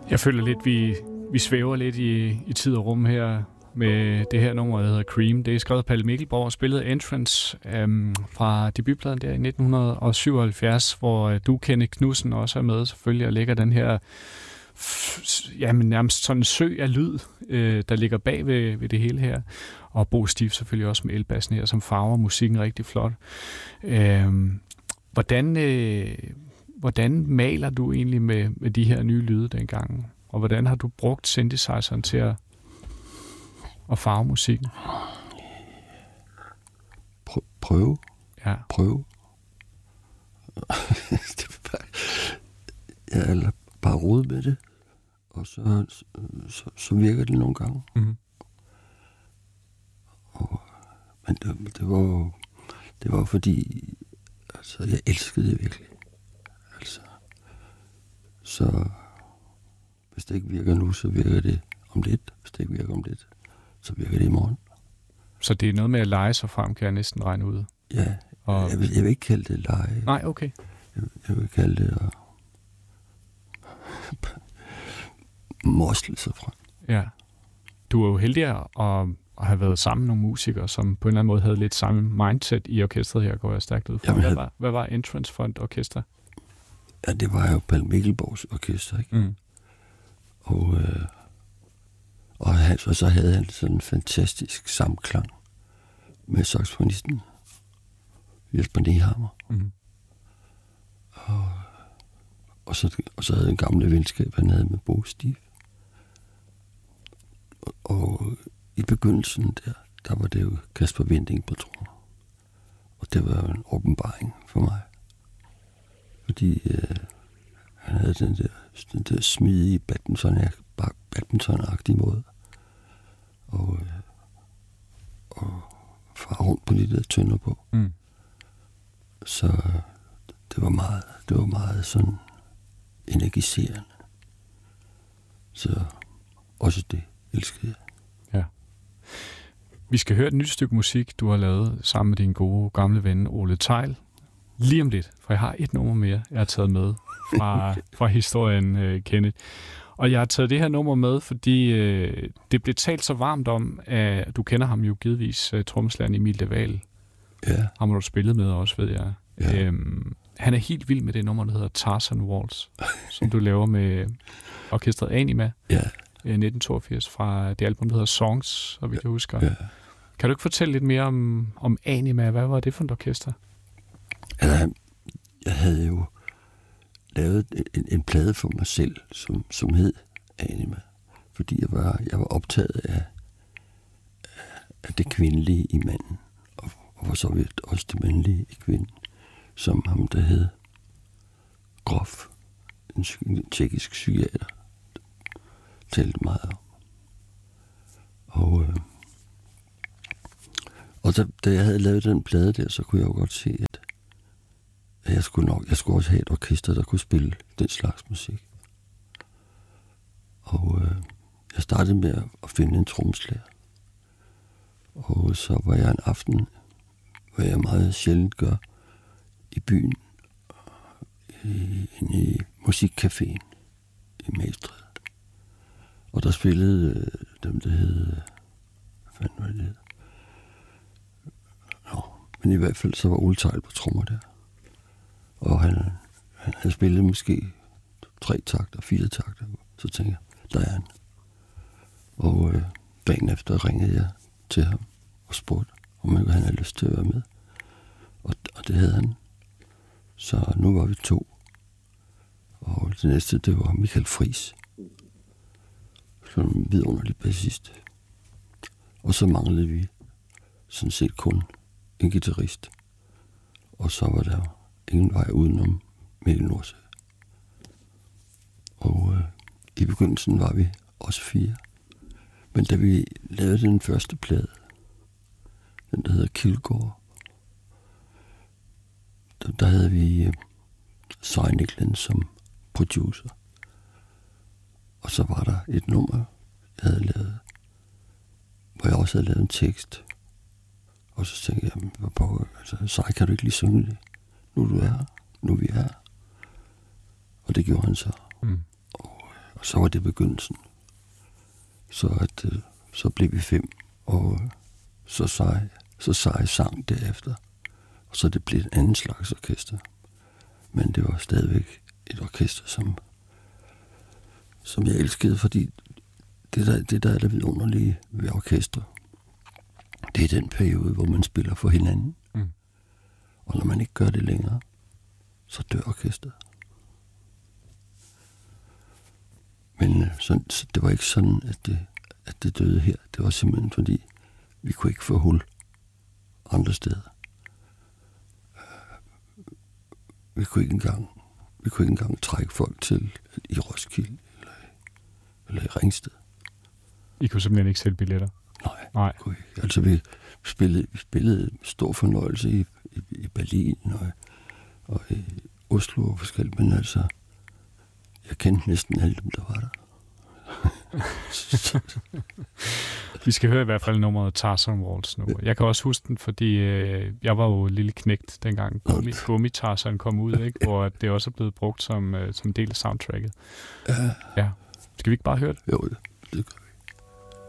Jeg føler lidt, vi svæver lidt i tid og rum her med det her nummer, der hedder Cream. Det er skrevet af Palle Mikkelborg og spillet Entrance fra debutpladen der i 1977, hvor du, Kenneth Knudsen, også er med selvfølgelig og lægger den her nærmest sådan en sø af lyd, der ligger bag ved det hele her. Og Bo Stief selvfølgelig også med elbassen her, som farver musikken rigtig flot. Hvordan maler du egentlig med de her nye lyde dengang? Og hvordan har du brugt synthesizeren til at farve musikken? Prøve. Ja. Prøve. Eller bare rode med det. Og så virker det nogle gange. Mm-hmm. Men det var fordi, altså, jeg elskede det virkelig. Altså, så hvis det ikke virker nu, så virker det om lidt. Hvis det ikke virker om lidt, så virker det i morgen. Så det er noget med at lege sig frem, kan jeg næsten regne ud? Ja, og jeg vil ikke kalde det lege. Nej, okay. Jeg vil kalde det at mosle sig frem. Ja. Du er jo heldig at have været sammen med nogle musikere, som på en eller anden måde havde lidt samme mindset i orkestret her, går jeg stærkt ud fra. Hvad var Entrance for et orkester? Ja, det var jo Palle Mikkelborgs orkester, ikke? Mm. Og så havde han sådan en fantastisk samklang med saxofonisten Jesper Nehammer. Mm. Og så havde en gamle venskab, han havde med Bo Stief. Og i begyndelsen der var det jo Kasper Winding på trommer. Og det var jo en åbenbaring for mig. Fordi han havde den der smidige badminton-agtige måde. Og far rundt på de der tønder på. Mm. Så det var meget sådan energiserende. Så også det elskede jeg. Ja. Vi skal høre et nyt stykke musik, du har lavet sammen med din gode gamle ven Ole Theil. Lige om lidt, for jeg har et nummer mere, jeg har taget med fra historien, Kenneth. Og jeg har taget det her nummer med, fordi det blev talt så varmt om, at du kender ham jo givetvis, trommeslageren Emil de Waal. Ja. Ham har du spillet med også, ved jeg. Ja. Han er helt vild med det nummer, der hedder Tarzan Waltz, som du laver med orkestret Anima. Ja. 1982 fra det album, der hedder Songs, så vidt jeg husker. Ja. Kan du ikke fortælle lidt mere om Anima? Hvad var det for et orkester? Altså, jeg havde jo lavet en plade for mig selv, som hed Anima. Fordi jeg var optaget af det kvindelige i manden. Og for så vidt også det mandlige i kvinden. Som ham, der hed Grof, en tjekkisk psykiater, talte meget om. Og da jeg havde lavet den plade der, så kunne jeg jo godt se, at jeg skulle også have et orkester, der kunne spille den slags musik. Og jeg startede med at finde en trommeslager. Og så var jeg en aften, hvad jeg meget sjældent gør, i byen, i musikcaféen i Magstræde. Og der spillede dem, der hed... Hvad fanden var det? Men i hvert fald så var Ole Theil på trommer der. Og han havde spillet måske 3 takter, 4 takter. Så tænkte jeg, der er han. Og dagen efter ringede jeg til ham og spurgte, om han havde lyst til at være med. Og det havde han. Så nu var vi 2. Og det næste, det var Michael Friis. Som en vidunderlig bassist. Og så manglede vi sådan set kun en guitarist. Og så var der ingen vej udenom Mikkel Nordsø. Og i begyndelsen var vi også 4. Men da vi lavede den første plade, den der hedder Kilgore, der havde vi Søren Nicklin som producer. Og så var der et nummer, jeg havde lavet, hvor jeg også havde lavet en tekst. Og så tænkte jeg, så kan du ikke lige synge det? Nu er du her, nu er vi her. Og det gjorde han så. Mm. Og så var det begyndelsen. Så blev vi 5, og så seje sang derefter. Og så det blev et andet slags orkester. Men det var stadigvæk et orkester, som jeg elskede, fordi det der er det vidunderlige ved orkester, det er den periode, hvor man spiller for hinanden. Mm. Og når man ikke gør det længere, så dør orkestret. Men så det var ikke sådan, at det døde her. Det var simpelthen fordi, vi kunne ikke få hul andre steder. Vi kunne ikke engang trække folk til i Roskilde eller i Ringsted. I kunne simpelthen ikke sælge billetter? Nej. Kunne ikke. Altså vi spillede stor fornøjelse i Berlin og i Oslo og forskelligt, men altså jeg kendte næsten alle dem, der var der. Vi skal høre i hvert fald nummeret Tarzan Waltz nu. Jeg kan også huske den, fordi jeg var jo lille knægt dengang Gummi-Tarzan kom ud, ikke? Hvor det også er blevet brugt som del af soundtracket. Ja. Skal vi ikke bare høre det? Jo, det gør vi.